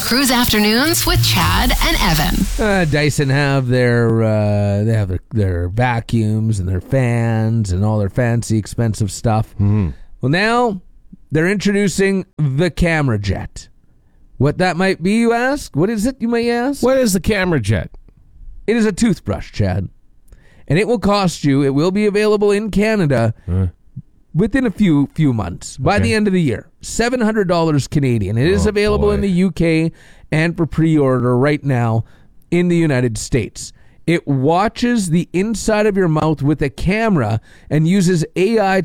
Cruise Afternoons with Chad and Evan. Dyson have their vacuums and their fans and all their fancy, expensive stuff. Mm-hmm. Well, now they're introducing the Camera Jet. What that might be, you ask? What is it, you may ask? What is the Camera Jet? It is a toothbrush, Chad. And it will cost you, it will be available in Canada within a few months, by the end of the year. $700 Canadian. It is available in the UK and for pre-order right now in the United States. It watches the inside of your mouth with a camera and uses AI